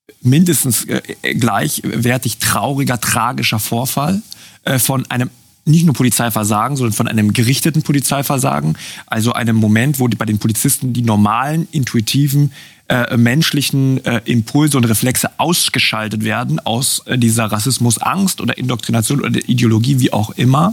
mindestens gleichwertig trauriger, tragischer Vorfall von einem nicht nur Polizeiversagen, sondern von einem gerichteten Polizeiversagen. Also einem Moment, wo bei den Polizisten die normalen, intuitiven, menschlichen Impulse und Reflexe ausgeschaltet werden aus dieser Rassismusangst oder Indoktrination oder Ideologie, wie auch immer.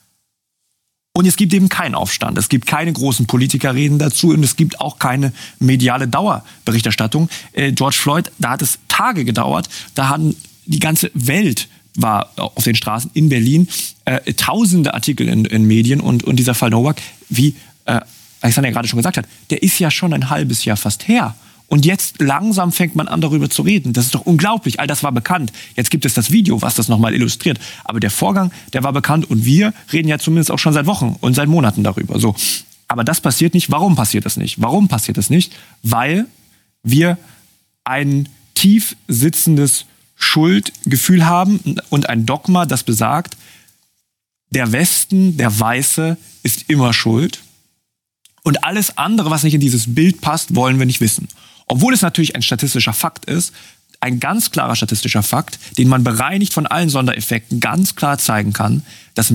Und es gibt eben keinen Aufstand. Es gibt keine großen Politikerreden dazu und es gibt auch keine mediale Dauerberichterstattung. George Floyd, da hat es Tage gedauert. Da hatten die ganze Welt war auf den Straßen in Berlin, tausende Artikel in Medien und dieser Fall Novak, wie Alexander ja gerade schon gesagt hat, der ist ja schon ein halbes Jahr fast her. Und jetzt langsam fängt man an, darüber zu reden. Das ist doch unglaublich. All das war bekannt. Jetzt gibt es das Video, was das nochmal illustriert. Aber der Vorgang, der war bekannt. Und wir reden ja zumindest auch schon seit Wochen und seit Monaten darüber. So. Aber das passiert nicht. Warum passiert das nicht? Warum passiert das nicht? Weil wir ein tief sitzendes Schuldgefühl haben und ein Dogma, das besagt, der Westen, der Weiße, ist immer schuld. Und alles andere, was nicht in dieses Bild passt, wollen wir nicht wissen. Obwohl es natürlich ein statistischer Fakt ist, ein ganz klarer statistischer Fakt, den man bereinigt von allen Sondereffekten ganz klar zeigen kann, dass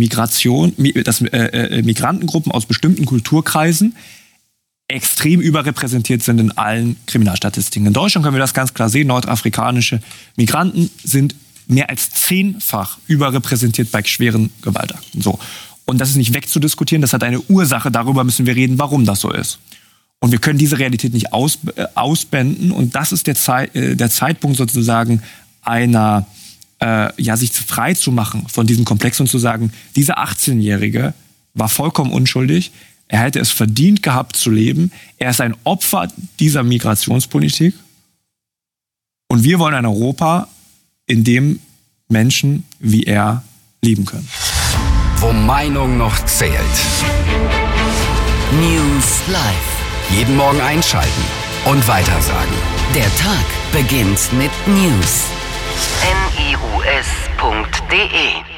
Migrantengruppen aus bestimmten Kulturkreisen extrem überrepräsentiert sind in allen Kriminalstatistiken. In Deutschland können wir das ganz klar sehen. Nordafrikanische Migranten sind mehr als 10-fach überrepräsentiert bei schweren Gewaltakten. So. Und das ist nicht wegzudiskutieren, das hat eine Ursache, darüber müssen wir reden, warum das so ist. Und wir können diese Realität nicht ausblenden und das ist der Zeitpunkt sozusagen einer, sich frei zu machen von diesem Komplex und zu sagen, dieser 18-Jährige war vollkommen unschuldig, er hätte es verdient gehabt zu leben, er ist ein Opfer dieser Migrationspolitik und wir wollen ein Europa, in dem Menschen wie er leben können. Wo Meinung noch zählt. News Live. Jeden Morgen einschalten und weitersagen. Der Tag beginnt mit News. news.de